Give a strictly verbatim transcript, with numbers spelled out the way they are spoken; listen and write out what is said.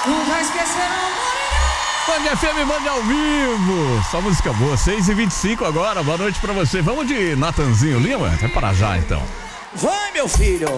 Nunca esquecerão, Band F M, Band ao vivo. Só música boa, seis e vinte e cinco agora. Boa noite pra você. Vamos de Natanzinho Lima? Vai para já então. Vai, meu filho.